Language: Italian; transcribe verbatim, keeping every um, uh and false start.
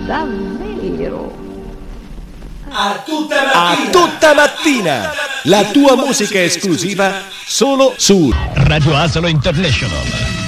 davvero. A tutta mattina. A tutta mattina. La tua musica esclusiva solo su Radio Asolo International.